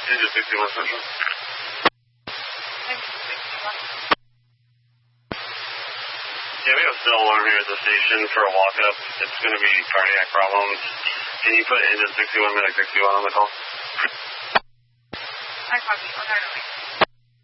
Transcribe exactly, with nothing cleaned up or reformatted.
Into sixty-one Central. Yeah, we have still alarm here at the station for a walk-up. It's going to be cardiac problems. Can you put into sixty-one, medic sixty-one on the call? I copy. I'll